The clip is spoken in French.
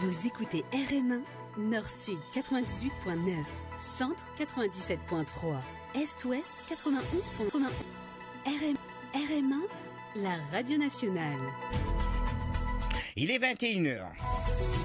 Vous écoutez RM1, Nord-Sud 98.9, Centre 97.3, Est-Ouest 91.1. RM1, la radio nationale. Il est 21h.